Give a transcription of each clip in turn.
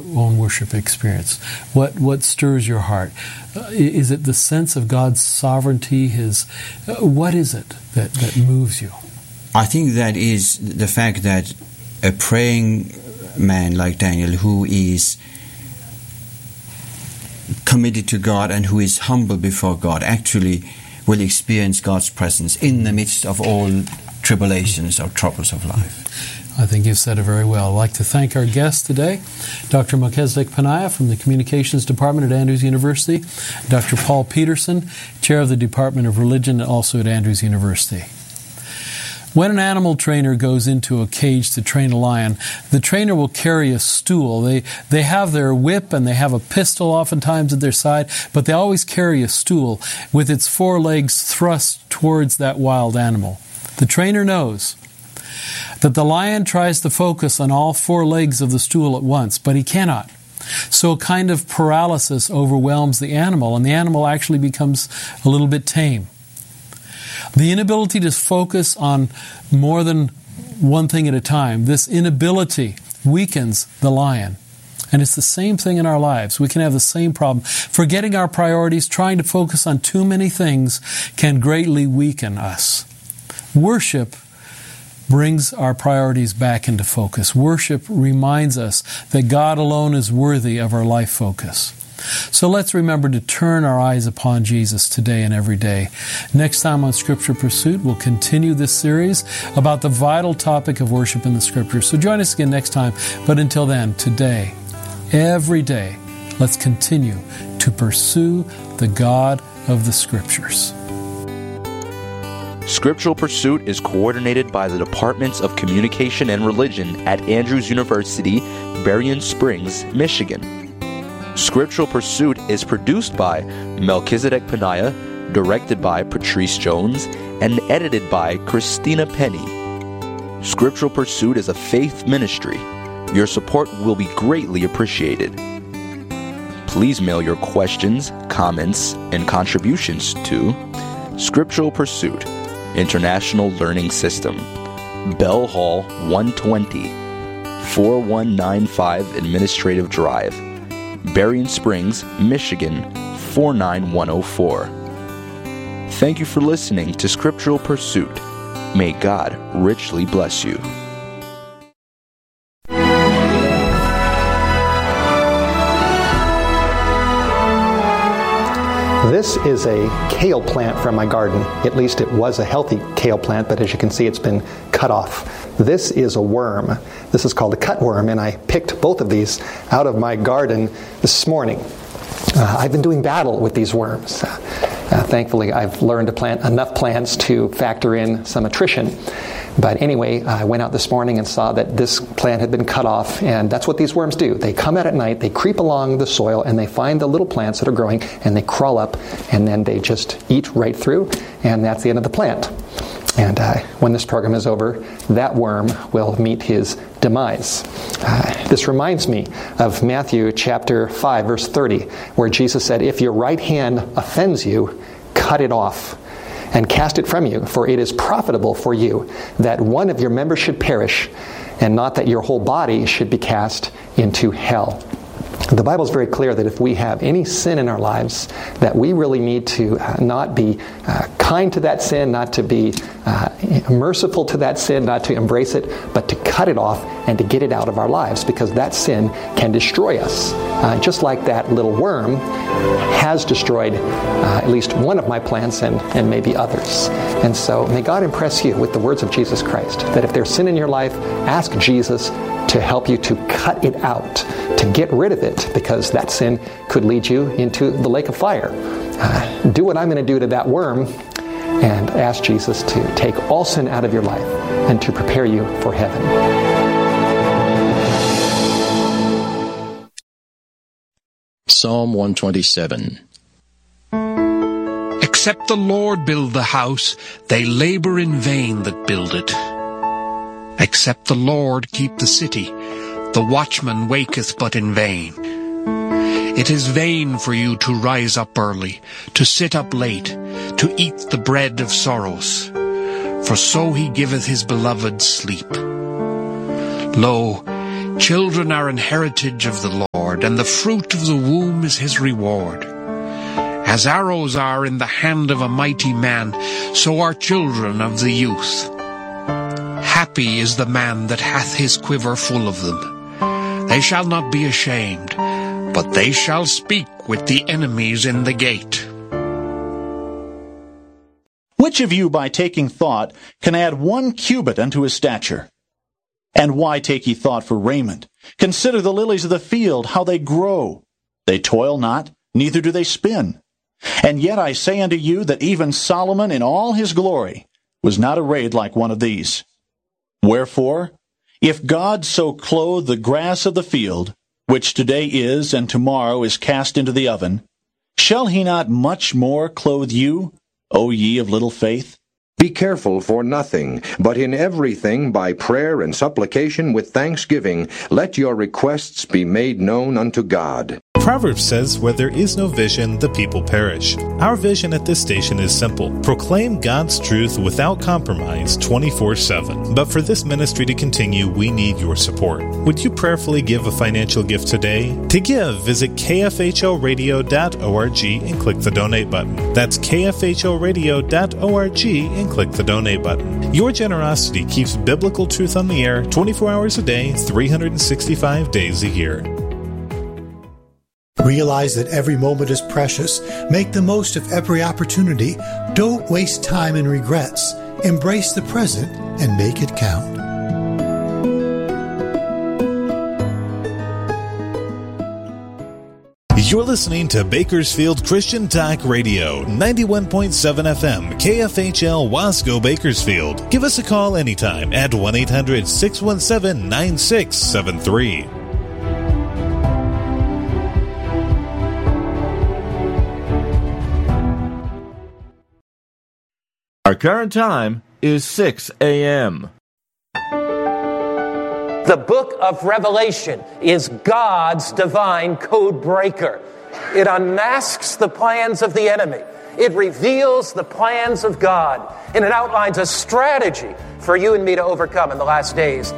own worship experience? What stirs your heart? Is it the sense of God's sovereignty? What is it that moves you? I think that is the fact that a praying man like Daniel, who is committed to God and who is humble before God, actually will experience God's presence in the midst of all tribulations or troubles of life. I think you've said it very well. I'd like to thank our guest today, Dr. Melchizedek Paniah from the Communications Department at Andrews University, Dr. Paul Peterson, Chair of the Department of Religion, also at Andrews University. When an animal trainer goes into a cage to train a lion, the trainer will carry a stool. They have their whip and they have a pistol oftentimes at their side, but they always carry a stool with its 4 legs thrust towards that wild animal. The trainer knows that the lion tries to focus on all 4 legs of the stool at once, but he cannot. So a kind of paralysis overwhelms the animal, and the animal actually becomes a little bit tame. The inability to focus on more than one thing at a time, this inability weakens the lion. And it's the same thing in our lives. We can have the same problem. Forgetting our priorities, trying to focus on too many things can greatly weaken us. Worship brings our priorities back into focus. Worship reminds us that God alone is worthy of our life focus. So let's remember to turn our eyes upon Jesus today and every day. Next time on Scripture Pursuit, we'll continue this series about the vital topic of worship in the Scriptures. So join us again next time. But until then, today, every day, let's continue to pursue the God of the Scriptures. Scriptural Pursuit is coordinated by the Departments of Communication and Religion at Andrews University, Berrien Springs, Michigan. Scriptural Pursuit is produced by Melchizedek Paniah, directed by Patrice Jones, and edited by Christina Penny. Scriptural Pursuit is a faith ministry. Your support will be greatly appreciated. Please mail your questions, comments, and contributions to Scriptural Pursuit, International Learning System, Bell Hall 120, 4195 Administrative Drive, Berrien Springs, Michigan 49104. Thank you for listening to Scriptural Pursuit. May God richly bless you. This is a kale plant from my garden. At least it was a healthy kale plant, but as you can see, it's been cut off. This is a worm. This is called a cutworm, and I picked both of these out of my garden this morning. I've been doing battle with these worms. Thankfully, I've learned to plant enough plants to factor in some attrition. But anyway, I went out this morning and saw that this plant had been cut off, and that's what these worms do. They come out at night, they creep along the soil, and they find the little plants that are growing, and they crawl up, and then they just eat right through, and that's the end of the plant. And when this program is over, that worm will meet his demise. This reminds me of Matthew chapter 5, verse 30, where Jesus said, "If your right hand offends you, cut it off and cast it from you, for it is profitable for you that one of your members should perish, and not that your whole body should be cast into hell." The Bible is very clear that if we have any sin in our lives, that we really need to not be kind to that sin, not to be merciful to that sin, not to embrace it, but to cut it off and to get it out of our lives, because that sin can destroy us. Just like that little worm has destroyed at least one of my plants and maybe others. And so may God impress you with the words of Jesus Christ, that if there's sin in your life, ask Jesus to help you to cut it out, to get rid of it, because that sin could lead you into the lake of fire. Do what I'm going to do to that worm and ask Jesus to take all sin out of your life and to prepare you for heaven. Psalm 127. Except the Lord build the house, they labor in vain that build it. Except the Lord keep the city, the watchman waketh but in vain. It is vain for you to rise up early, to sit up late, to eat the bread of sorrows, for so he giveth his beloved sleep. Lo, Children are an heritage of the Lord, and the fruit of the womb is his reward. As arrows are in the hand of a mighty man, so are children of the youth. Happy is the man that hath his quiver full of them. They shall not be ashamed, but they shall speak with the enemies in the gate. Which of you by taking thought can add 1 cubit unto his stature? And why take ye thought for raiment? Consider the lilies of the field, how they grow. They toil not, neither do they spin. And yet I say unto you that even Solomon in all his glory was not arrayed like one of these. Wherefore, if God so clothe the grass of the field, which today is and tomorrow is cast into the oven, shall he not much more clothe you, O ye of little faith? Be careful for nothing, but in everything by prayer and supplication with thanksgiving, let your requests be made known unto God. Proverbs says, where there is no vision, the people perish. Our vision at this station is simple. Proclaim God's truth without compromise 24/7. But for this ministry to continue, we need your support. Would you prayerfully give a financial gift today? To give, visit kfhoradio.org and click the donate button. That's kfhoradio.org and click the donate button. Your generosity keeps biblical truth on the air 24 hours a day, 365 days a year. Realize that every moment is precious. Make the most of every opportunity. Don't waste time in regrets. Embrace the present and make it count. You're listening to Bakersfield Christian Talk Radio, 91.7 FM, KFHL Wasco, Bakersfield. Give us a call anytime at 1-800-617-9673. Our current time is 6 a.m. The book of Revelation is God's divine code breaker. It unmasks the plans of the enemy. It reveals the plans of God. And it outlines a strategy for you and me to overcome in the last days.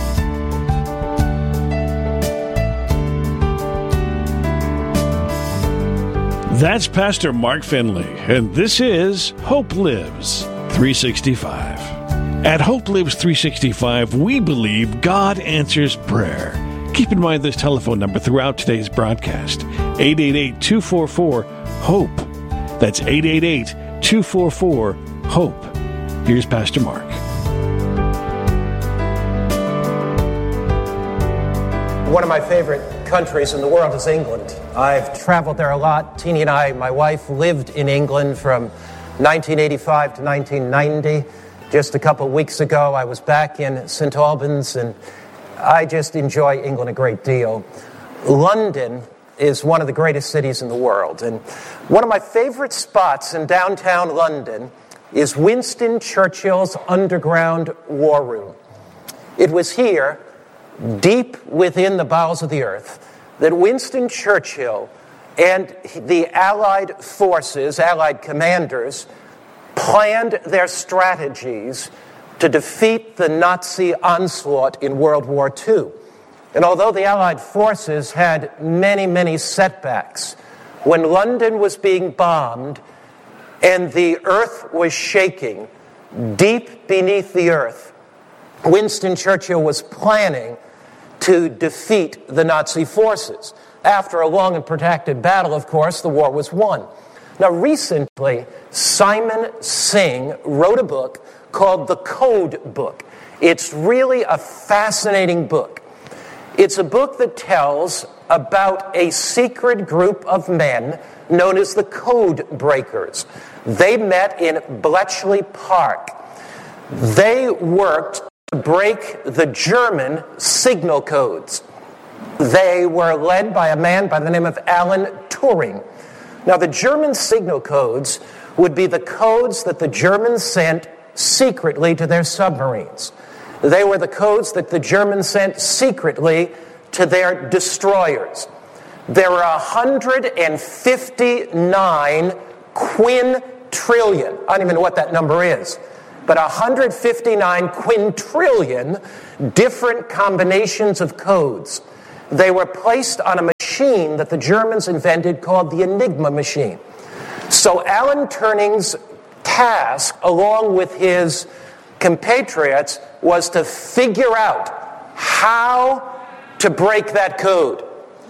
That's Pastor Mark Finley, and this is Hope Lives 365. At Hope Lives 365, we believe God answers prayer. Keep in mind this telephone number throughout today's broadcast, 888-244-HOPE. That's 888-244-HOPE. Here's Pastor Mark. One of my favorite countries in the world is England. I've traveled there a lot. Teenie and I, my wife, lived in England from 1985 to 1990. Just a couple of weeks ago, I was back in St. Albans, and I just enjoy England a great deal. London is one of the greatest cities in the world, and one of my favorite spots in downtown London is Winston Churchill's underground war room. It was here, deep within the bowels of the earth, that Winston Churchill and the Allied forces, Allied commanders, planned their strategies to defeat the Nazi onslaught in World War II. And although the Allied forces had many, many setbacks, when London was being bombed and the earth was shaking, deep beneath the earth, Winston Churchill was planning to defeat the Nazi forces. After a long and protracted battle, of course, the war was won. Now, recently, Simon Singh wrote a book called The Code Book. It's really a fascinating book. It's a book that tells about a secret group of men known as the Code Breakers. They met in Bletchley Park. They worked to break the German signal codes. They were led by a man by the name of Alan Turing. Now, the German signal codes would be the codes that the Germans sent secretly to their submarines. They were the codes that the Germans sent secretly to their destroyers. There were 159 quintillion, I don't even know what that number is, but 159 quintillion different combinations of codes. They were placed on a machine that the Germans invented called the Enigma machine. So Alan Turing's task, along with his compatriots, was to figure out how to break that code.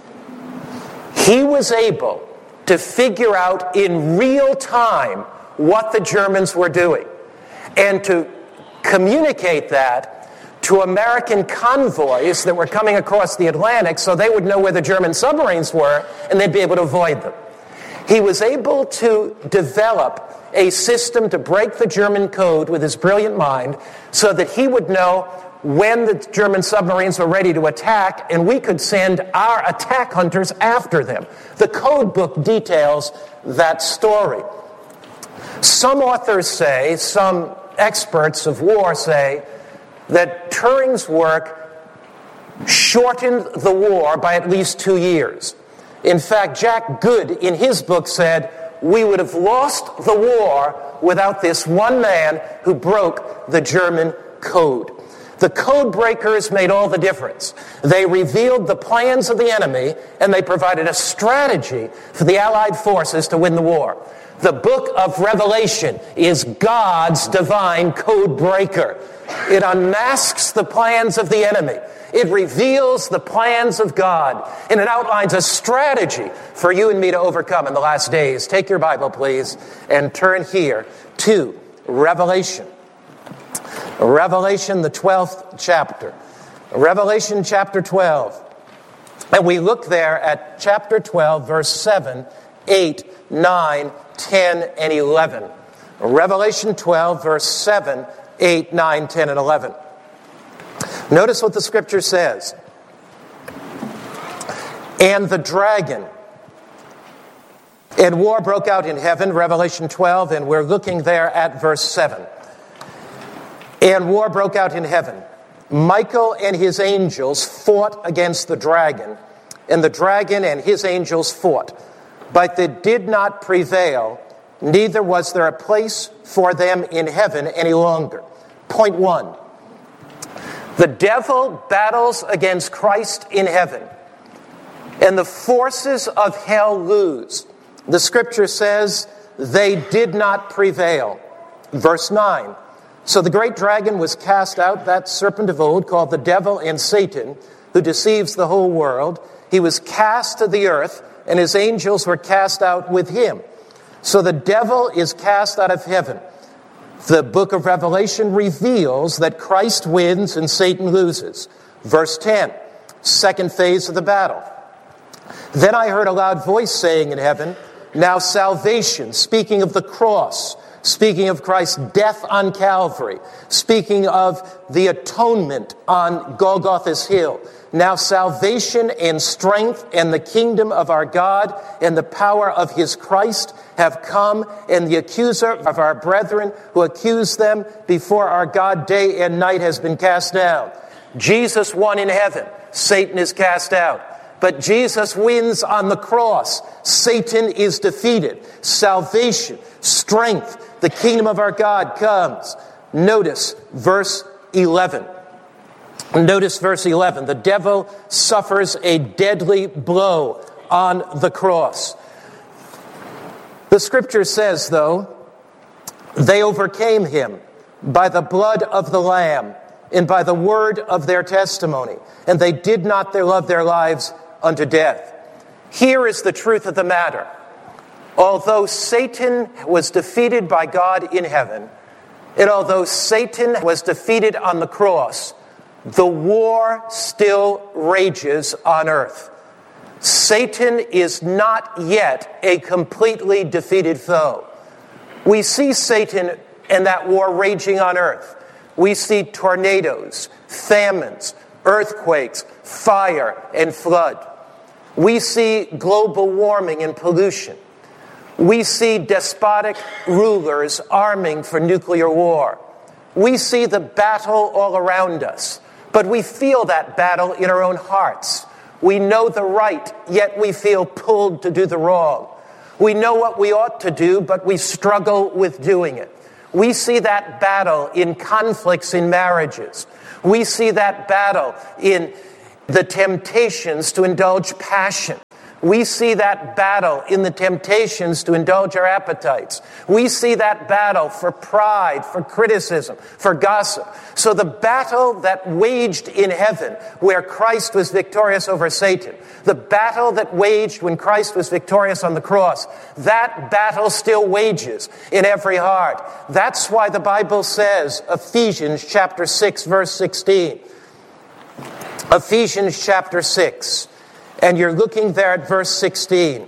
He was able to figure out in real time what the Germans were doing and to communicate that to American convoys that were coming across the Atlantic so they would know where the German submarines were and they'd be able to avoid them. He was able to develop a system to break the German code with his brilliant mind so that he would know when the German submarines were ready to attack, and we could send our attack hunters after them. The code book details that story. Some authors say, some experts of war say, that Turing's work shortened the war by at least 2 years. In fact, Jack Good, in his book, said, we would have lost the war without this one man who broke the German code. The code breakers made all the difference. They revealed the plans of the enemy, and they provided a strategy for the Allied forces to win the war. The book of Revelation is God's divine code breaker. It unmasks the plans of the enemy. It reveals the plans of God, and it outlines a strategy for you and me to overcome in the last days. Take your Bible, please, and turn here to Revelation. Revelation, the 12th chapter. Revelation chapter 12. And we look there at chapter 12, verse 7, 8, 9, 10, and 11. Revelation 12, verse 7, 8, 9, 10, and 11. Notice what the scripture says. And the dragon. And war broke out in heaven, Revelation 12, and we're looking there at verse 7. And war broke out in heaven. Michael and his angels fought against the dragon, and the dragon and his angels fought. But they did not prevail, neither was there a place for them in heaven any longer. Point 1. The devil battles against Christ in heaven, and the forces of hell lose. The scripture says they did not prevail. Verse 9. So the great dragon was cast out, that serpent of old, called the devil and Satan, who deceives the whole world. He was cast to the earth, and his angels were cast out with him. So the devil is cast out of heaven. The book of Revelation reveals that Christ wins and Satan loses. Verse 10, second phase of the battle. Then I heard a loud voice saying in heaven, now salvation, speaking of the cross, speaking of Christ's death on Calvary, speaking of the atonement on Golgotha's hill. Now salvation and strength and the kingdom of our God and the power of his Christ have come, and the accuser of our brethren who accused them before our God day and night has been cast down. Jesus won in heaven. Satan is cast out. But Jesus wins on the cross. Satan is defeated. Salvation, strength, the kingdom of our God comes. Notice verse 11. Notice verse 11. The devil suffers a deadly blow on the cross. The scripture says, though, they overcame him by the blood of the Lamb and by the word of their testimony, and they did not love their lives unto death. Here is the truth of the matter. Although Satan was defeated by God in heaven, and although Satan was defeated on the cross, the war still rages on earth. Satan is not yet a completely defeated foe. We see Satan and that war raging on earth. We see tornadoes, famines, earthquakes, fire, and flood. We see global warming and pollution. We see despotic rulers arming for nuclear war. We see the battle all around us, but we feel that battle in our own hearts. We know the right, yet we feel pulled to do the wrong. We know what we ought to do, but we struggle with doing it. We see that battle in conflicts in marriages. We see that battle in the temptations to indulge passion. We see that battle in the temptations to indulge our appetites. We see that battle for pride, for criticism, for gossip. So the battle that waged in heaven, where Christ was victorious over Satan, the battle that waged when Christ was victorious on the cross, that battle still wages in every heart. That's why the Bible says, Ephesians chapter 6, verse 16. Ephesians chapter 6. And you're looking there at verse 16.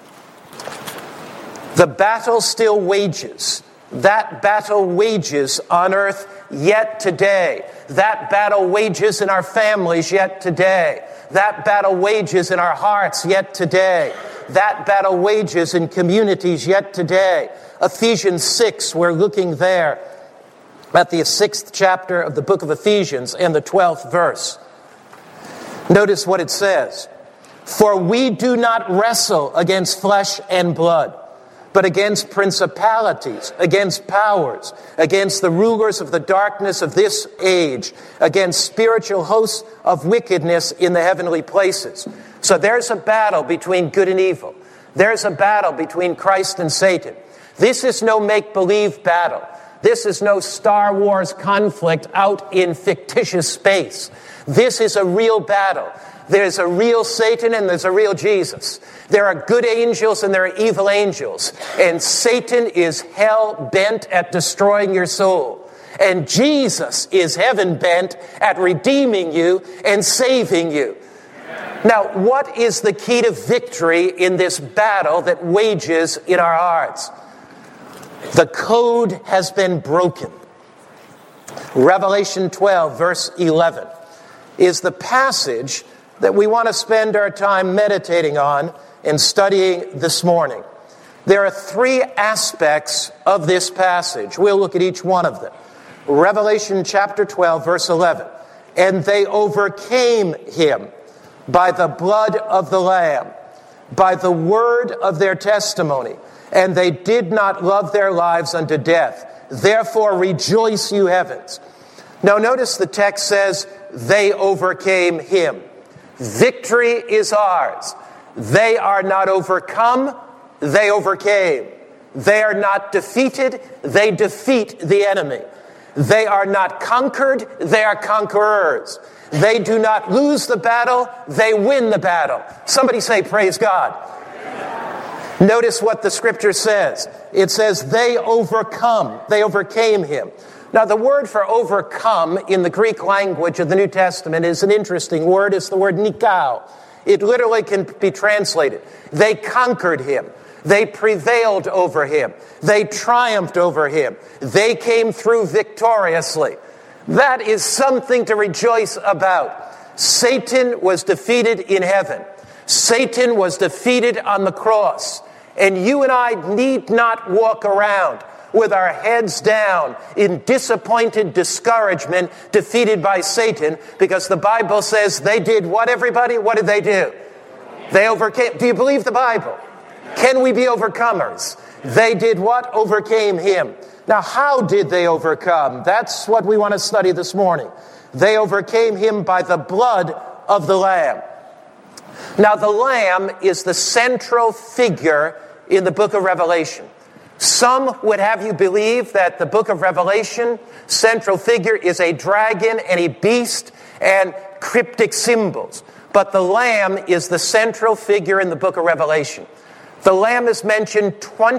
The battle still wages. That battle wages on earth yet today. That battle wages in our families yet today. That battle wages in our hearts yet today. That battle wages in communities yet today. Ephesians 6, we're looking there at the 6th chapter of the book of Ephesians and the 12th verse. Notice what it says. For we do not wrestle against flesh and blood, but against principalities, against powers, against the rulers of the darkness of this age, against spiritual hosts of wickedness in the heavenly places. So there's a battle between good and evil. There's a battle between Christ and Satan. This is no make-believe battle. This is no Star Wars conflict out in fictitious space. This is a real battle. There's a real Satan and there's a real Jesus. There are good angels and there are evil angels. And Satan is hell-bent at destroying your soul. And Jesus is heaven-bent at redeeming you and saving you. Now, what is the key to victory in this battle that wages in our hearts? The code has been broken. Revelation 12, verse 11, is the passage that we want to spend our time meditating on and studying this morning. There are three aspects of this passage. We'll look at each one of them. Revelation chapter 12, verse 11. And they overcame him by the blood of the Lamb, by the word of their testimony, and they did not love their lives unto death. Therefore rejoice, you heavens. Now notice the text says, they overcame him. Victory is ours. They are not overcome, they overcame. They are not defeated, they defeat the enemy. They are not conquered, they are conquerors. They do not lose the battle, they win the battle. Somebody say, praise God. Notice what the scripture says. It says, they overcome. They overcame him. Now, the word for overcome in the Greek language of the New Testament is an interesting word. It's the word nikao. It literally can be translated. They conquered him. They prevailed over him. They triumphed over him. They came through victoriously. That is something to rejoice about. Satan was defeated in heaven. Satan was defeated on the cross. And you and I need not walk around with our heads down in disappointed discouragement, defeated by Satan, because the Bible says they did what, everybody? What did they do? They overcame. Do you believe the Bible? Can we be overcomers? They did what? Overcame him. Now, how did they overcome? That's what we want to study this morning. They overcame him by the blood of the Lamb. Now, the Lamb is the central figure in the book of Revelation. Some would have you believe that the book of Revelation, central figure is a dragon and a beast and cryptic symbols. But the Lamb is the central figure in the book of Revelation. The Lamb is mentioned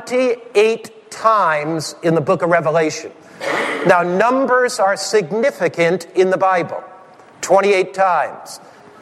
28 times in the book of Revelation. Now, numbers are significant in the Bible. 28 times.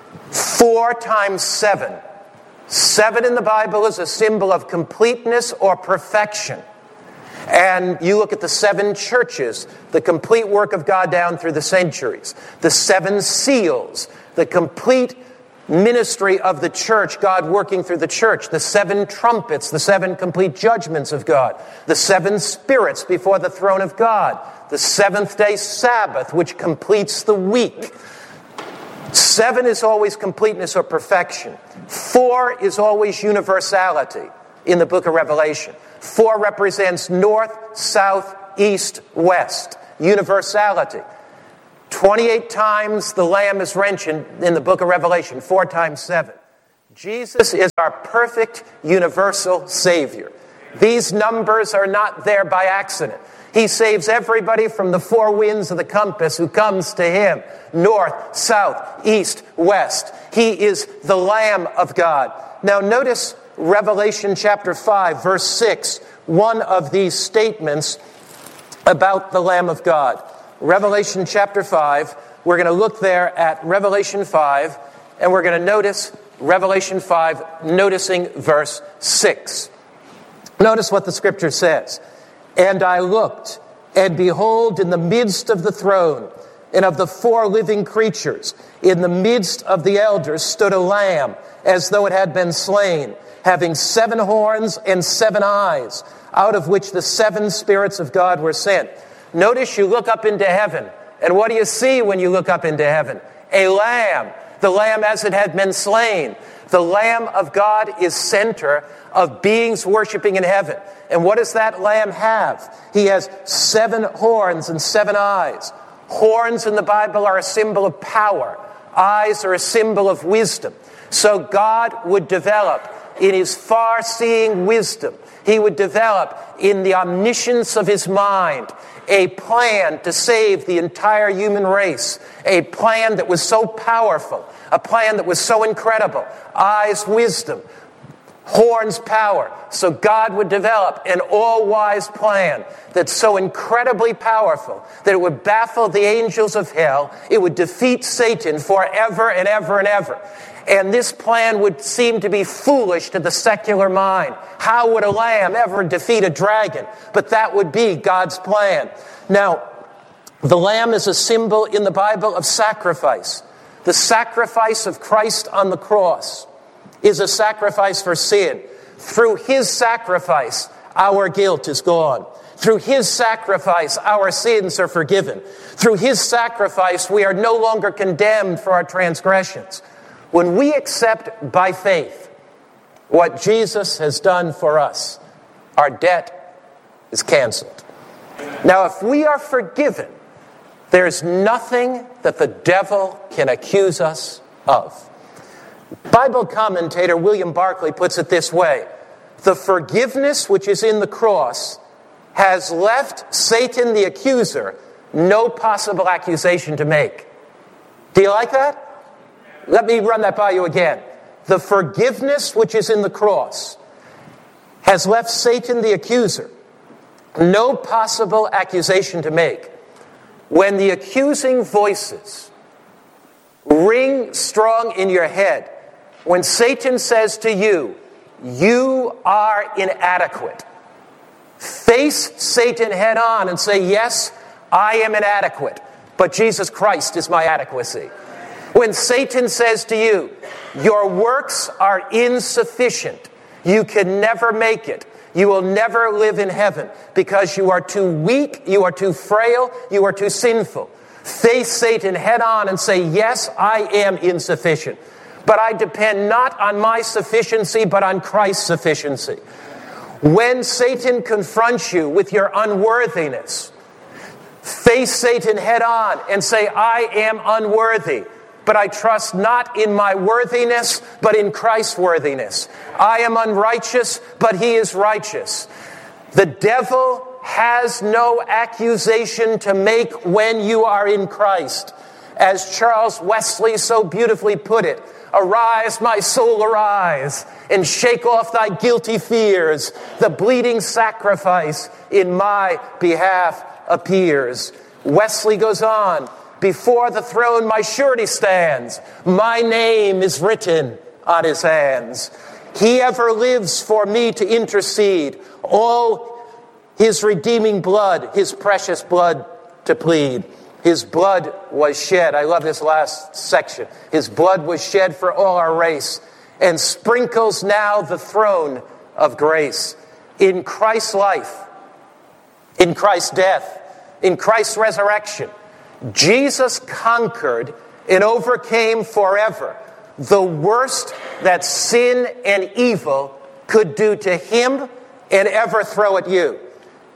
4 times 7. 7 in the Bible is a symbol of completeness or perfection. And you look at the 7 churches, the complete work of God down through the centuries. The 7 seals, the complete ministry of the church, God working through the church. The 7 trumpets, the 7 complete judgments of God. The 7 spirits before the throne of God. The 7th-day Sabbath, which completes the week. 7 is always completeness or perfection. 4 is always universality in the book of Revelation. 4 represents north, south, east, west. Universality. 28 times the Lamb is mentioned in the book of Revelation, 4 times 7. Jesus is our perfect universal Savior. These numbers are not there by accident. He saves everybody from the 4 winds of the compass who comes to Him. North, south, east, west. He is the Lamb of God. Now notice Revelation chapter 5, verse 6, one of these statements about the Lamb of God. Revelation chapter 5, we're going to look there at Revelation 5, and we're going to notice Revelation 5, noticing verse 6. Notice what the scripture says. And I looked, and behold, in the midst of the throne, and of the 4 living creatures, in the midst of the elders stood a lamb, as though it had been slain, having 7 horns and 7 eyes, out of which the 7 spirits of God were sent. Notice you look up into heaven, and what do you see when you look up into heaven? A lamb, the lamb as it had been slain. The Lamb of God is center of beings worshiping in heaven. And what does that lamb have? He has 7 horns and 7 eyes. Horns in the Bible are a symbol of power. Eyes are a symbol of wisdom. So God would develop in His far-seeing wisdom, He would develop in the omniscience of His mind a plan to save the entire human race. A plan that was so powerful. A plan that was so incredible. Eyes, wisdom. Horns, power. So God would develop an all-wise plan that's so incredibly powerful that it would baffle the angels of hell. It would defeat Satan forever and ever and ever. And this plan would seem to be foolish to the secular mind. How would a lamb ever defeat a dragon? But that would be God's plan. Now, the lamb is a symbol in the Bible of sacrifice. The sacrifice of Christ on the cross is a sacrifice for sin. Through His sacrifice, our guilt is gone. Through His sacrifice, our sins are forgiven. Through His sacrifice, we are no longer condemned for our transgressions. When we accept by faith what Jesus has done for us, our debt is canceled. Now, if we are forgiven, there's nothing that the devil can accuse us of. Bible commentator William Barclay puts it this way: the forgiveness which is in the cross has left Satan the accuser no possible accusation to make. Do you like that? Let me run that by you again. The forgiveness which is in the cross has left Satan the accuser no possible accusation to make. When the accusing voices ring strong in your head, when Satan says to you, you are inadequate, face Satan head on and say, yes, I am inadequate, but Jesus Christ is my adequacy. When Satan says to you, your works are insufficient, you can never make it, you will never live in heaven because you are too weak, you are too frail, you are too sinful. Face Satan head on and say, yes, I am insufficient. But I depend not on my sufficiency, but on Christ's sufficiency. When Satan confronts you with your unworthiness, face Satan head on and say, I am unworthy, but I trust not in my worthiness, but in Christ's worthiness. I am unrighteous, but He is righteous. The devil has no accusation to make when you are in Christ. As Charles Wesley so beautifully put it, arise, my soul, arise, and shake off thy guilty fears. The bleeding sacrifice in my behalf appears. Wesley goes on, before the throne my surety stands. My name is written on His hands. He ever lives for me to intercede. All His redeeming blood, His precious blood to plead. His blood was shed. I love this last section. His blood was shed for all our race and sprinkles now the throne of grace. In Christ's life, in Christ's death, in Christ's resurrection, Jesus conquered and overcame forever the worst that sin and evil could do to Him and ever throw at you.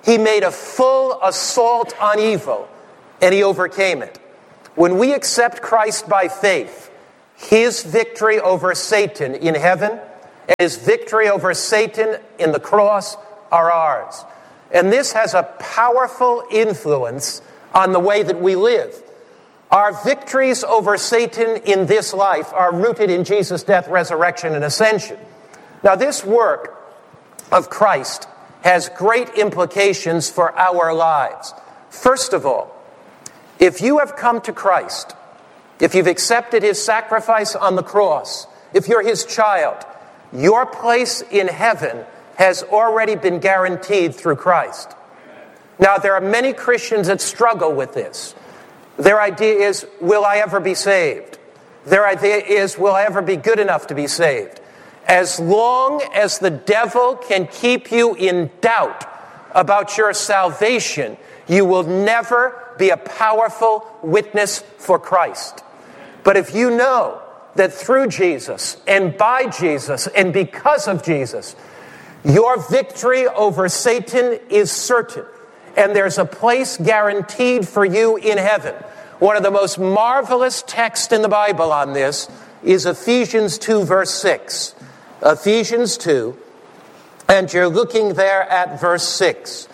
He made a full assault on evil, and he overcame it. When we accept Christ by faith, his victory over Satan in heaven and his victory over Satan in the cross are ours. And this has a powerful influence on the way that we live. Our victories over Satan in this life are rooted in Jesus' death, resurrection, and ascension. Now, this work of Christ has great implications for our lives. First of all, if you have come to Christ, if you've accepted his sacrifice on the cross, if you're his child, your place in heaven has already been guaranteed through Christ. Now, there are many Christians that struggle with this. Their idea is, will I ever be saved? Their idea is, will I ever be good enough to be saved? As long as the devil can keep you in doubt about your salvation, you will never be a powerful witness for Christ. But if you know that through Jesus and by Jesus and because of Jesus, your victory over Satan is certain, and there's a place guaranteed for you in heaven. One of the most marvelous texts in the Bible on this is Ephesians 2, verse 6. Ephesians 2, and you're looking there at verse 6.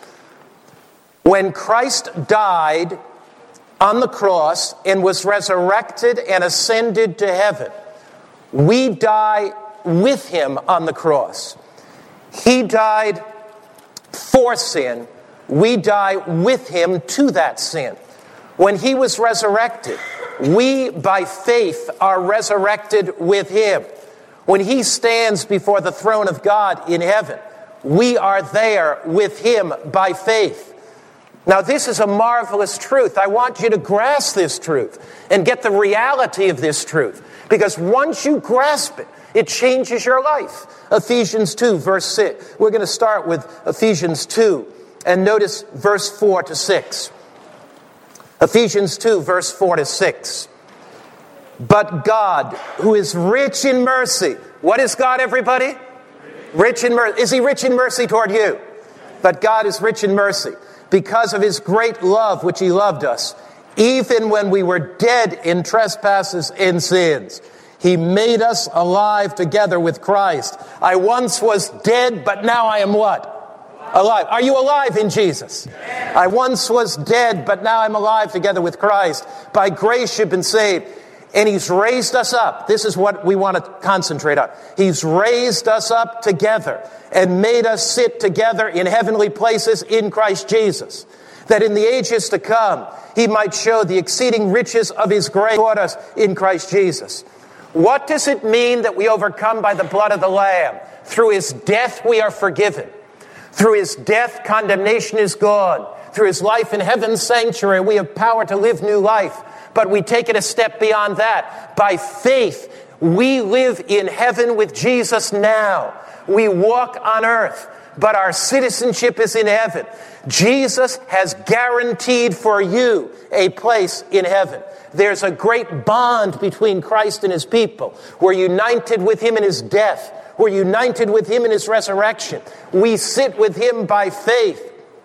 When Christ died on the cross and was resurrected and ascended to heaven, we die with him on the cross. He died for sin. We die with him to that sin. When he was resurrected, we by faith are resurrected with him. When he stands before the throne of God in heaven, we are there with him by faith. Now, this is a marvelous truth. I want you to grasp this truth and get the reality of this truth. Because once you grasp it, it changes your life. Ephesians 2, verse 6. We're going to start with Ephesians 2 and notice verse 4 to 6. Ephesians 2, verse 4 to 6. But God, who is rich in mercy. What is God, everybody? Rich in mercy. Is he rich in mercy toward you? But God is rich in mercy because of his great love which he loved us. Even when we were dead in trespasses and sins, he made us alive together with Christ. I once was dead, but now I am what? Alive. Are you alive in Jesus? I once was dead, but now I'm alive together with Christ. By grace you've been saved. And he's raised us up. This is what we want to concentrate on. He's raised us up together and made us sit together in heavenly places in Christ Jesus, that in the ages to come he might show the exceeding riches of his grace toward us in Christ Jesus. What does it mean that we overcome by the blood of the Lamb? Through his death we are forgiven. Through his death condemnation is gone. Through his life in heaven's sanctuary we have power to live new life. But we take it a step beyond that. By faith, we live in heaven with Jesus now. We walk on earth, but our citizenship is in heaven. Jesus has guaranteed for you a place in heaven. There's a great bond between Christ and his people. We're united with him in his death. We're united with him in his resurrection. We sit with him by faith.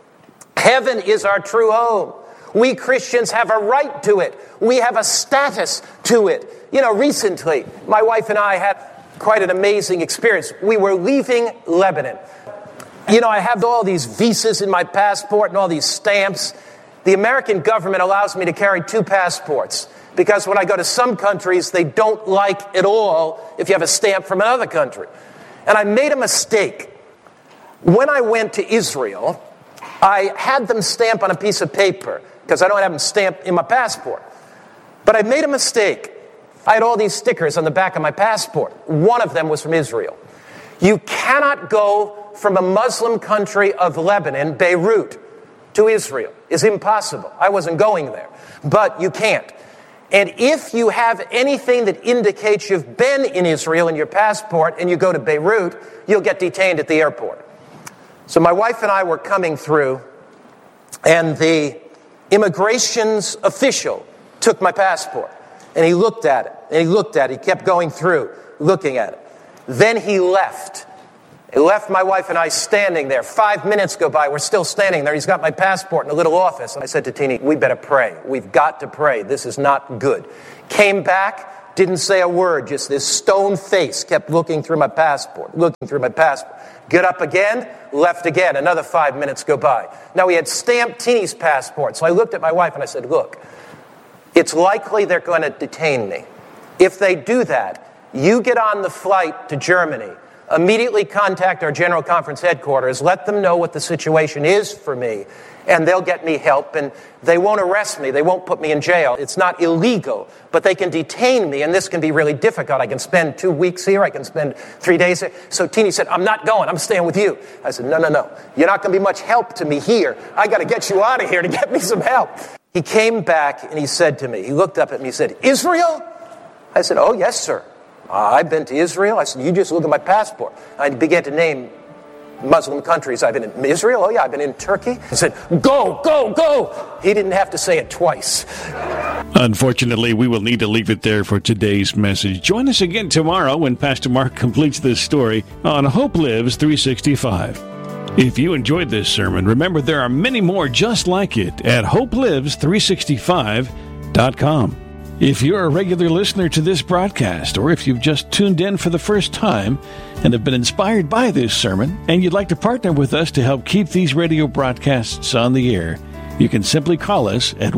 Heaven is our true home. We Christians have a right to it. We have a status to it. You know, recently, my wife and I had quite an amazing experience. We were leaving Lebanon. You know, I have all these visas in my passport and all these stamps. The American government allows me to carry 2 passports because when I go to some countries, they don't like at all if you have a stamp from another country. And I made a mistake. When I went to Israel, I had them stamp on a piece of paper because I don't have them stamped in my passport. But I made a mistake. I had all these stickers on the back of my passport. One of them was from Israel. You cannot go from a Muslim country of Lebanon, Beirut, to Israel. It's impossible. I wasn't going there. But you can't. And if you have anything that indicates you've been in Israel in your passport and you go to Beirut, you'll get detained at the airport. So my wife and I were coming through, and the immigration's official took my passport. And he looked at it, and he looked at it. He kept going through, looking at it. Then he left. He left my wife and I standing there. 5 minutes go by. We're still standing there. He's got my passport in a little office. I said to Teeny, we better pray. We've got to pray. This is not good. Came back, didn't say a word. Just this stone face kept looking through my passport. Get up again, left again. Another 5 minutes go by. Now, he had stamped Teeny's passport. So I looked at my wife and I said, look, it's likely they're going to detain me. If they do that, you get on the flight to Germany. Immediately contact our General Conference headquarters. Let them know what the situation is for me. And they'll get me help. And they won't arrest me. They won't put me in jail. It's not illegal. But they can detain me. And this can be really difficult. I can spend 2 weeks here. I can spend 3 days here. So Teeny said, I'm not going. I'm staying with you. I said, no. You're not going to be much help to me here. I got to get you out of here to get me some help. He came back and he said to me, he looked up at me, he said, Israel? I said, oh, yes, sir. I've been to Israel. I said, you just look at my passport. I began to name Muslim countries. I've been in Israel. Oh, yeah, I've been in Turkey. He said, go. He didn't have to say it twice. Unfortunately, we will need to leave it there for today's message. Join us again tomorrow when Pastor Mark completes this story on Hope Lives 365. If you enjoyed this sermon, remember there are many more just like it at hopelives365.com. If you're a regular listener to this broadcast, or if you've just tuned in for the first time and have been inspired by this sermon, and you'd like to partner with us to help keep these radio broadcasts on the air, you can simply call us at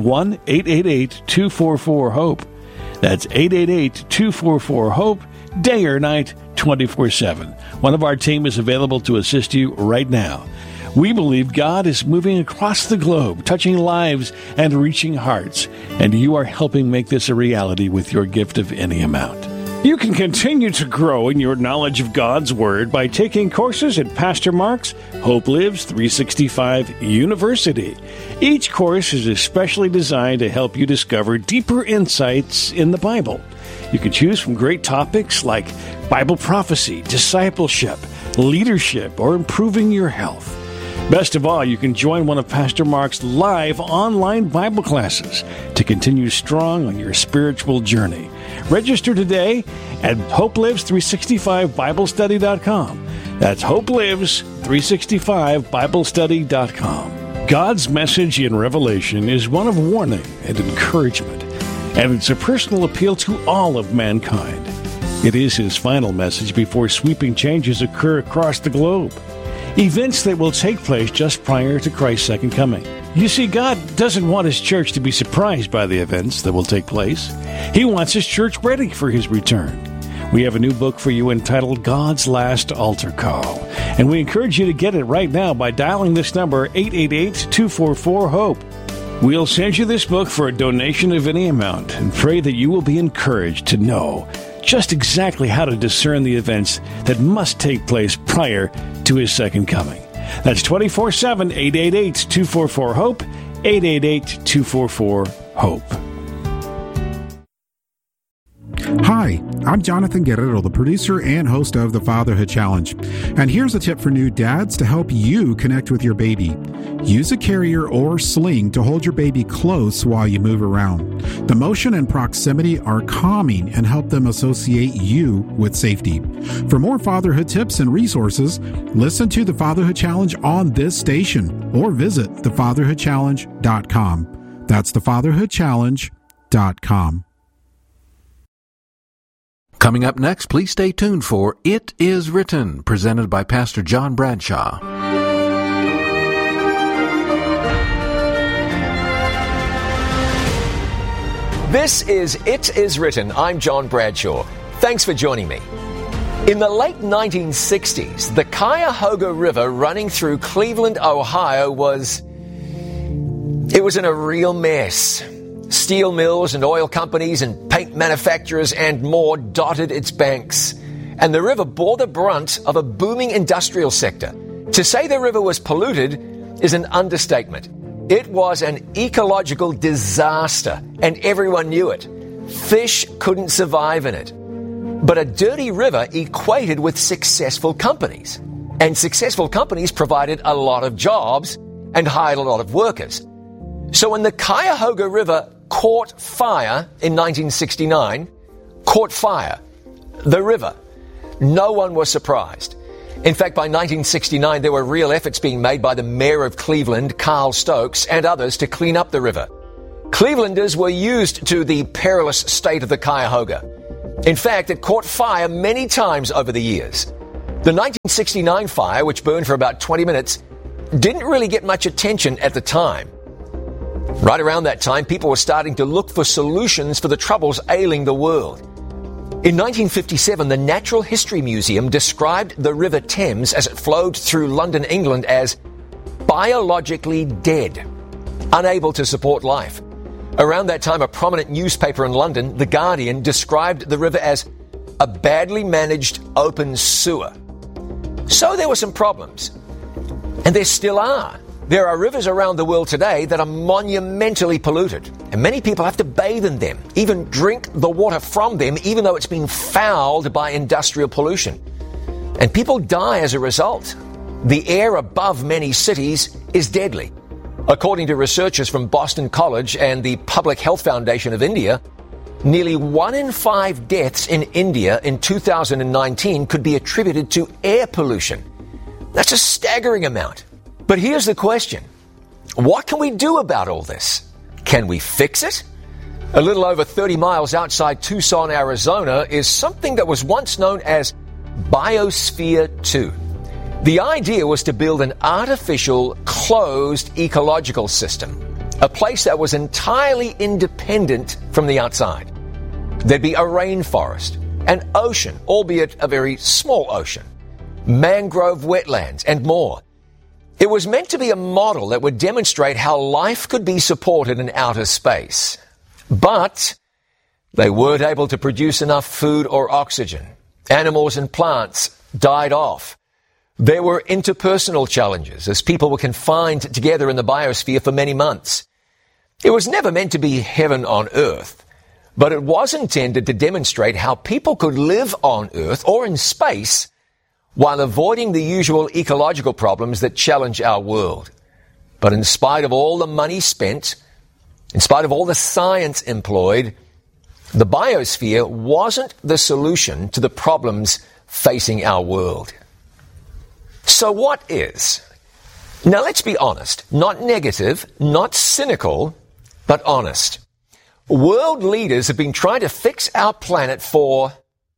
1-888-244-HOPE. That's 888-244-HOPE, day or night, 24/7. One of our team is available to assist you right now. We believe God is moving across the globe, touching lives and reaching hearts, and you are helping make this a reality with your gift of any amount. You can continue to grow in your knowledge of God's Word by taking courses at Pastor Mark's Hope Lives 365 University. Each course is especially designed to help you discover deeper insights in the Bible. You can choose from great topics like Bible prophecy, discipleship, leadership, or improving your health. Best of all, you can join one of Pastor Mark's live online Bible classes to continue strong on your spiritual journey. Register today at hopelives365biblestudy.com. That's hopelives365biblestudy.com. God's message in Revelation is one of warning and encouragement, and it's a personal appeal to all of mankind. It is his final message before sweeping changes occur across the globe. Events that will take place just prior to Christ's second coming. You see, God doesn't want His church to be surprised by the events that will take place. He wants His church ready for His return. We have a new book for you entitled God's Last Altar Call, and we encourage you to get it right now by dialing this number, 888-244-HOPE. We'll send you this book for a donation of any amount and pray that you will be encouraged to know just exactly how to discern the events that must take place prior to His second coming. That's 24/7, 888-244-HOPE, 888-244-HOPE. Hi, I'm Jonathan Guerrero, the producer and host of the Fatherhood Challenge. And here's a tip for new dads to help you connect with your baby. Use a carrier or sling to hold your baby close while you move around. The motion and proximity are calming and help them associate you with safety. For more fatherhood tips and resources, listen to the Fatherhood Challenge on this station or visit thefatherhoodchallenge.com. That's thefatherhoodchallenge.com. Coming up next, please stay tuned for It Is Written, presented by Pastor John Bradshaw. This is It Is Written. I'm John Bradshaw. Thanks for joining me. In the late 1960s, the Cuyahoga River running through Cleveland, Ohio was in a real mess. Steel mills and oil companies and paint manufacturers and more dotted its banks. And the river bore the brunt of a booming industrial sector. To say the river was polluted is an understatement. It was an ecological disaster, and everyone knew it. Fish couldn't survive in it. But a dirty river equated with successful companies. And successful companies provided a lot of jobs and hired a lot of workers. So when the Cuyahoga River caught fire in 1969, the river, no one was surprised. In fact, by 1969, there were real efforts being made by the mayor of Cleveland, Carl Stokes, and others to clean up the river. Clevelanders were used to the perilous state of the Cuyahoga. In fact, it caught fire many times over the years. The 1969 fire, which burned for about 20 minutes, didn't really get much attention at the time. Right around that time, people were starting to look for solutions for the troubles ailing the world. In 1957, the Natural History Museum described the River Thames as it flowed through London, England, as biologically dead, unable to support life. Around that time, a prominent newspaper in London, The Guardian, described the river as a badly managed open sewer. So there were some problems. And there still are. There are rivers around the world today that are monumentally polluted, and many people have to bathe in them, even drink the water from them, even though it's been fouled by industrial pollution. And people die as a result. The air above many cities is deadly. According to researchers from Boston College and the Public Health Foundation of India, nearly 1 in 5 deaths in India in 2019 could be attributed to air pollution. That's a staggering amount. But here's the question. What can we do about all this? Can we fix it? A little over 30 miles outside Tucson, Arizona, is something that was once known as Biosphere 2. The idea was to build an artificial, closed ecological system, a place that was entirely independent from the outside. There'd be a rainforest, an ocean, albeit a very small ocean, mangrove wetlands, and more. It was meant to be a model that would demonstrate how life could be supported in outer space. But they weren't able to produce enough food or oxygen. Animals and plants died off. There were interpersonal challenges as people were confined together in the biosphere for many months. It was never meant to be heaven on earth, but it was intended to demonstrate how people could live on Earth or in space while avoiding the usual ecological problems that challenge our world. But in spite of all the money spent, in spite of all the science employed, the biosphere wasn't the solution to the problems facing our world. So what is? Now let's be honest, not negative, not cynical, but honest. World leaders have been trying to fix our planet for,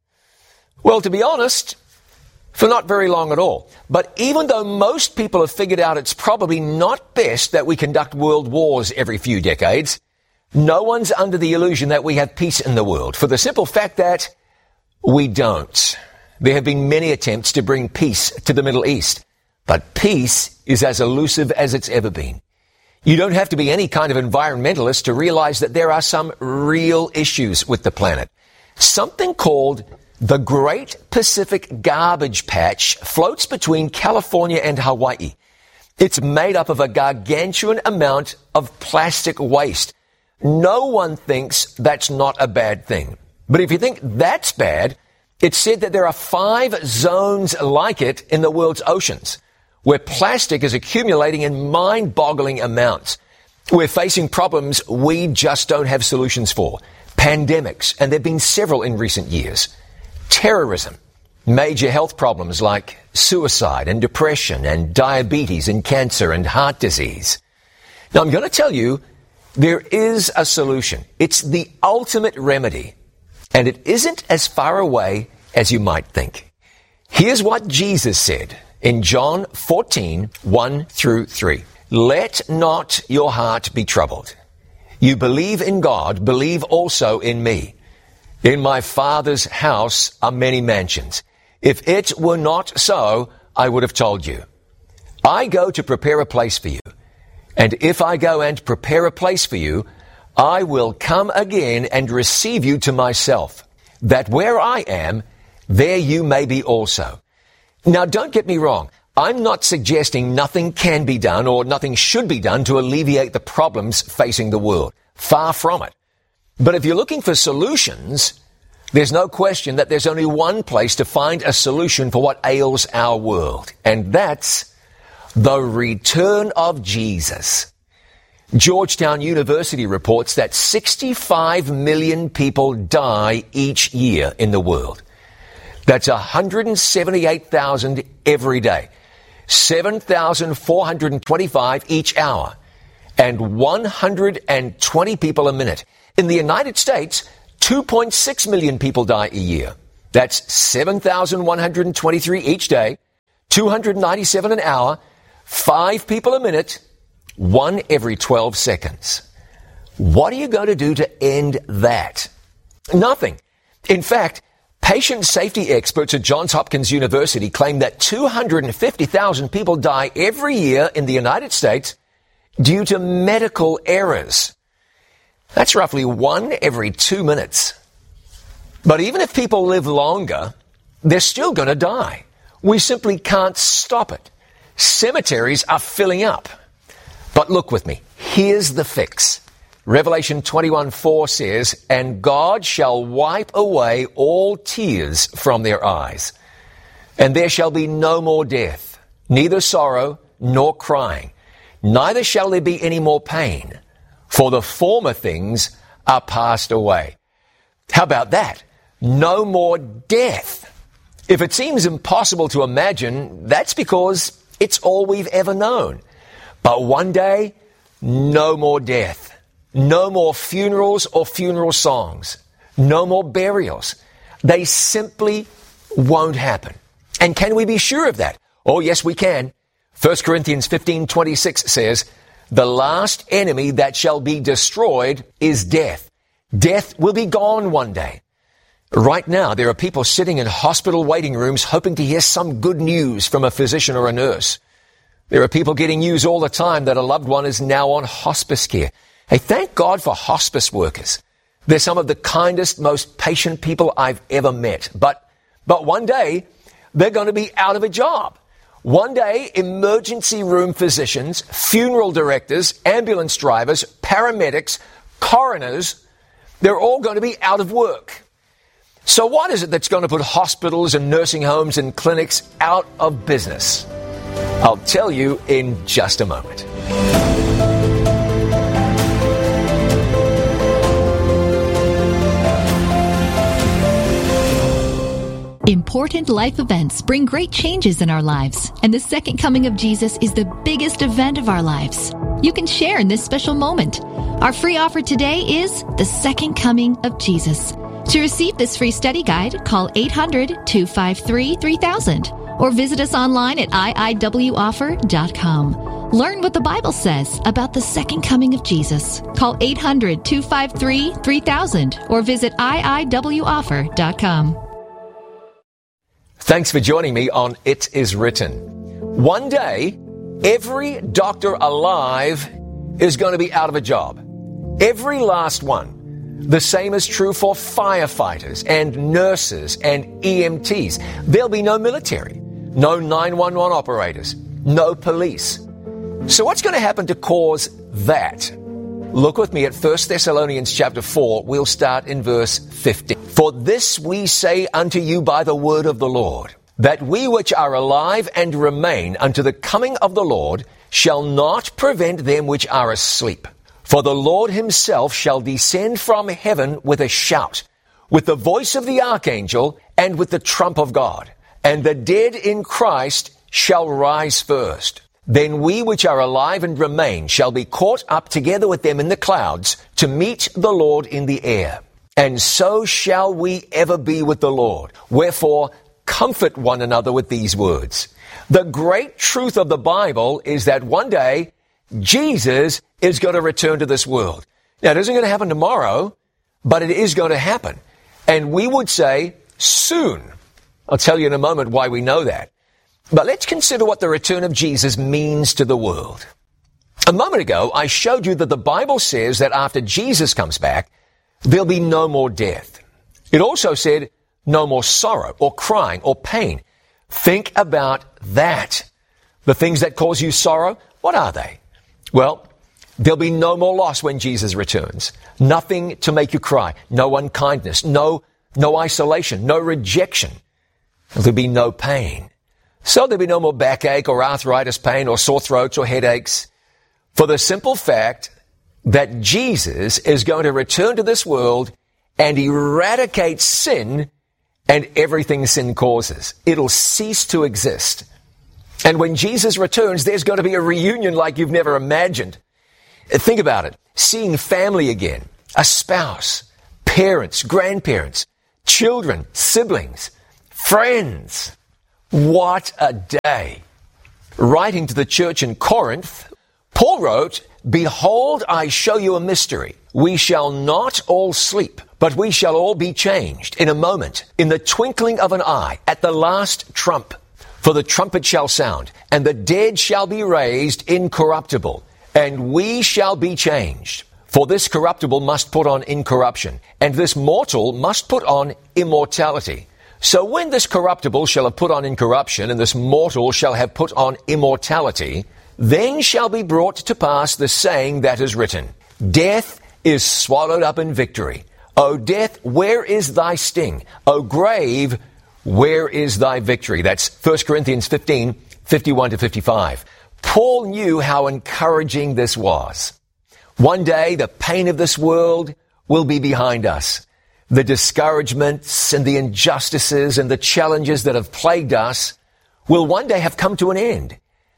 well, to be honest, for not very long at all. But even though most people have figured out it's probably not best that we conduct world wars every few decades, no one's under the illusion that we have peace in the world, for the simple fact that we don't. There have been many attempts to bring peace to the Middle East, but peace is as elusive as it's ever been. You don't have to be any kind of environmentalist to realize that there are some real issues with the planet. Something called the Great Pacific Garbage Patch floats between California and Hawaii. It's made up of a gargantuan amount of plastic waste. No one thinks that's not a bad thing. But if you think that's bad, it's said that there are 5 zones like it in the world's oceans, where plastic is accumulating in mind-boggling amounts. We're facing problems we just don't have solutions for. Pandemics, and there have been several in recent years. Terrorism, major health problems like suicide and depression and diabetes and cancer and heart disease. Now, I'm going to tell you, there is a solution. It's the ultimate remedy, and it isn't as far away as you might think. Here's what Jesus said in John 14, 1 through 3. Let not your heart be troubled. You believe in God, believe also in me. In my Father's house are many mansions. If it were not so, I would have told you. I go to prepare a place for you. And if I go and prepare a place for you, I will come again and receive you to myself, that where I am, there you may be also. Now, don't get me wrong. I'm not suggesting nothing can be done or nothing should be done to alleviate the problems facing the world. Far from it. But if you're looking for solutions, there's no question that there's only one place to find a solution for what ails our world, and that's the return of Jesus. Georgetown University reports that 65 million people die each year in the world. That's 178,000 every day, 7,425 each hour, and 120 people a minute. In the United States, 2.6 million people die a year. That's 7,123 each day, 297 an hour, 5 people a minute, 1 every 12 seconds. What are you going to do to end that? Nothing. In fact, patient safety experts at Johns Hopkins University claim that 250,000 people die every year in the United States due to medical errors. That's roughly 1 every 2 minutes. But even if people live longer, they're still going to die. We simply can't stop it. Cemeteries are filling up. But look with me. Here's the fix. Revelation 21:4 says, "And God shall wipe away all tears from their eyes. And there shall be no more death, neither sorrow nor crying. Neither shall there be any more pain, for the former things are passed away." How about that? No more death. If it seems impossible to imagine, that's because it's all we've ever known. But one day, no more death. No more funerals or funeral songs. No more burials. They simply won't happen. And can we be sure of that? Oh, yes, we can. 1 Corinthians 15:26 says, "The last enemy that shall be destroyed is death." Death will be gone one day. Right now, there are people sitting in hospital waiting rooms hoping to hear some good news from a physician or a nurse. There are people getting news all the time that a loved one is now on hospice care. Hey, thank God for hospice workers. They're some of the kindest, most patient people I've ever met. But one day, they're going to be out of a job. One day, emergency room physicians, funeral directors, ambulance drivers, paramedics, coroners, they're all going to be out of work. So what is it that's going to put hospitals and nursing homes and clinics out of business? I'll tell you in just a moment. Important life events bring great changes in our lives, and the second coming of Jesus is the biggest event of our lives. You can share in this special moment. Our free offer today is the second coming of Jesus. To receive this free study guide, call 800-253-3000 or visit us online at iiwoffer.com. Learn what the Bible says about the second coming of Jesus. Call 800-253-3000 or visit iiwoffer.com. Thanks for joining me on It Is Written. One day, every doctor alive is going to be out of a job. Every last one. The same is true for firefighters and nurses and EMTs. There'll be no military, no 911 operators, no police. So what's going to happen to cause that? Look with me at 1 Thessalonians chapter 4. We'll start in verse 15. "For this we say unto you by the word of the Lord, that we which are alive and remain unto the coming of the Lord shall not prevent them which are asleep. For the Lord himself shall descend from heaven with a shout, with the voice of the archangel, and with the trump of God. And the dead in Christ shall rise first. Then we which are alive and remain shall be caught up together with them in the clouds to meet the Lord in the air. And so shall we ever be with the Lord. Wherefore, comfort one another with these words." The great truth of the Bible is that one day, Jesus is going to return to this world. Now, it isn't going to happen tomorrow, but it is going to happen. And we would say soon. I'll tell you in a moment why we know that. But let's consider what the return of Jesus means to the world. A moment ago, I showed you that the Bible says that after Jesus comes back, there'll be no more death. It also said no more sorrow or crying or pain. Think about that. The things that cause you sorrow, what are they? Well, there'll be no more loss when Jesus returns. Nothing to make you cry. No unkindness. No isolation. No rejection. There'll be no pain. So there'll be no more backache or arthritis pain or sore throats or headaches. For the simple fact that Jesus is going to return to this world and eradicate sin and everything sin causes. It'll cease to exist. And when Jesus returns, there's going to be a reunion like you've never imagined. Think about it. Seeing family again, a spouse, parents, grandparents, children, siblings, friends. What a day. Writing to the church in Corinth, Paul wrote, "Behold, I show you a mystery. We shall not all sleep, but we shall all be changed in a moment, in the twinkling of an eye, at the last trump. For the trumpet shall sound, and the dead shall be raised incorruptible, and we shall be changed. For this corruptible must put on incorruption, and this mortal must put on immortality. So when this corruptible shall have put on incorruption, and this mortal shall have put on immortality, then shall be brought to pass the saying that is written, Death is swallowed up in victory. O death, where is thy sting? O grave, where is thy victory?" That's 1 Corinthians 15, 51 to 55. Paul knew how encouraging this was. One day, the pain of this world will be behind us. The discouragements and the injustices and the challenges that have plagued us will one day have come to an end.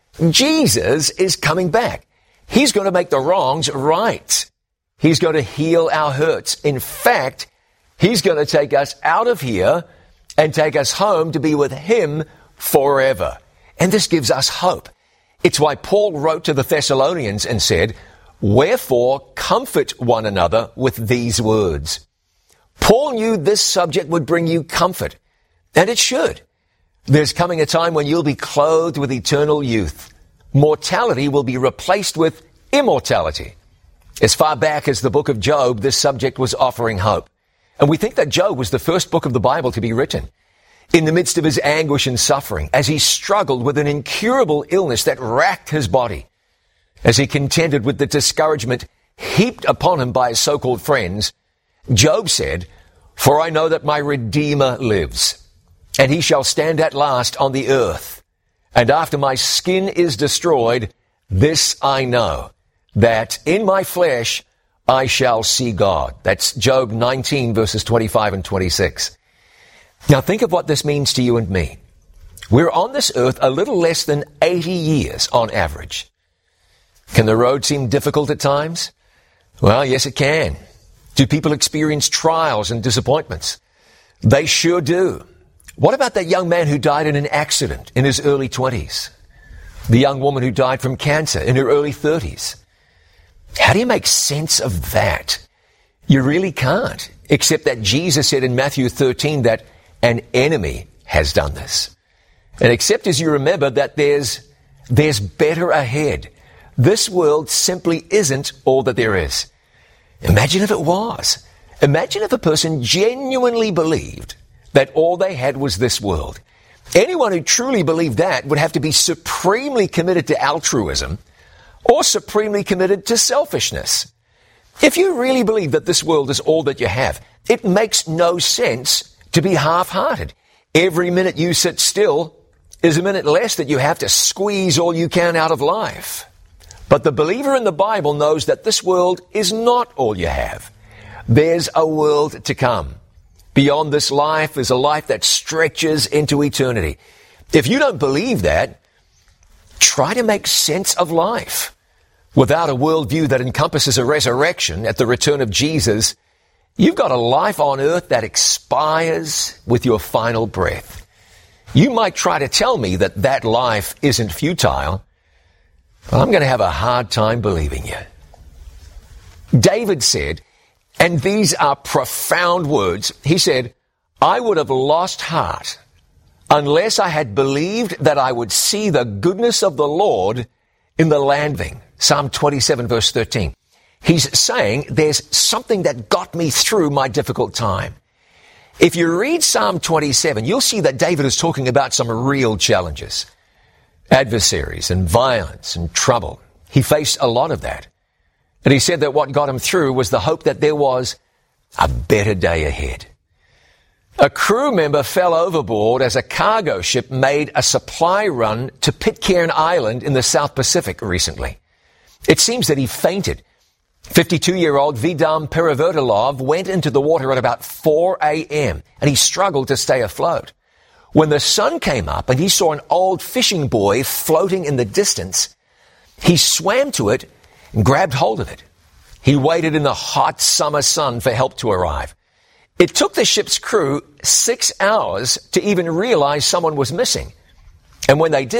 Jesus is coming back. He's going to make the wrongs right. He's going to heal our hurts. In fact, He's going to take us out of here and take us home to be with Him forever. And this gives us hope. It's why Paul wrote to the Thessalonians and said, "Wherefore comfort one another with these words." Paul knew this subject would bring you comfort, and it should. There's coming a time when you'll be clothed with eternal youth. Mortality will be replaced with immortality. As far back as the book of Job, this subject was offering hope. And we think that Job was the first book of the Bible to be written. In the midst of his anguish and suffering, as he struggled with an incurable illness that racked his body, as he contended with the discouragement heaped upon him by his so-called friends, Job said, "For I know that my Redeemer lives, and He shall stand at last on the earth. And after my skin is destroyed, this I know, that in my flesh I shall see God." That's Job 19, verses 25 and 26. Now think of what this means to you and me. We're on this earth a little less than 80 years on average. Can the road seem difficult at times? Well, yes, it can. Do people experience trials and disappointments? They sure do. What about that young man who died in an accident in his early 20s? The young woman who died from cancer in her early 30s? How do you make sense of that? You really can't, except that Jesus said in Matthew 13 that an enemy has done this. And except as you remember that there's better ahead. This world simply isn't all that there is. Imagine if it was. Imagine if a person genuinely believed that all they had was this world. Anyone who truly believed that would have to be supremely committed to altruism or supremely committed to selfishness. If you really believe that this world is all that you have, it makes no sense to be half-hearted. Every minute you sit still is a minute less that you have to squeeze all you can out of life. But the believer in the Bible knows that this world is not all you have. There's a world to come. Beyond this life is a life that stretches into eternity. If you don't believe that, try to make sense of life. Without a worldview that encompasses a resurrection at the return of Jesus, you've got a life on earth that expires with your final breath. You might try to tell me that that life isn't futile, but I'm going to have a hard time believing you. David said, and these are profound words, he said, "I would have lost heart unless I had believed that I would see the goodness of the Lord in the land living." Psalm 27, verse 13. He's saying there's something that got me through my difficult time. If you read Psalm 27, you'll see that David is talking about some real challenges. Adversaries and violence and trouble. He faced a lot of that. And he said that what got him through was the hope that there was a better day ahead. A crew member fell overboard as a cargo ship made a supply run to Pitcairn Island in the South Pacific recently. It seems that he fainted. 52-year-old Vidam Perivotilov went into the water at about 4 a.m. and he struggled to stay afloat. When the sun came up and he saw an old fishing buoy floating in the distance, he swam to it and grabbed hold of it. He waited in the hot summer sun for help to arrive. It took the ship's crew 6 hours to even realize someone was missing. And when they did,